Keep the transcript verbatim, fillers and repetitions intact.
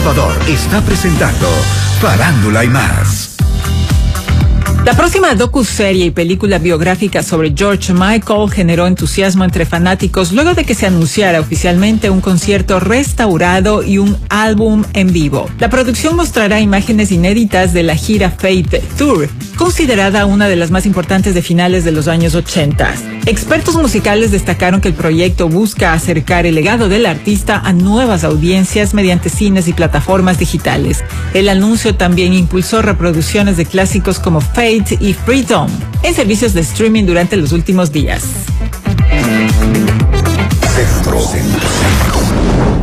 Ecuador está presentando Farándula y más. La próxima docuserie y película biográfica sobre George Michael generó entusiasmo entre fanáticos luego de que se anunciara oficialmente un concierto restaurado y un álbum en vivo. La producción mostrará imágenes inéditas de la gira Fate Tour, considerada una de las más importantes de finales de los años ochenta. Expertos musicales destacaron que el proyecto busca acercar el legado del artista a nuevas audiencias mediante cines y plataformas digitales. El anuncio también impulsó reproducciones de clásicos como Fate y Freedom en servicios de streaming durante los últimos días. Centro.